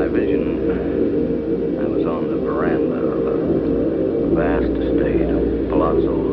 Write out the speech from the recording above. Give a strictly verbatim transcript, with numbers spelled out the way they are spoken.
my vision, I was on the veranda of a vast estate of palazzo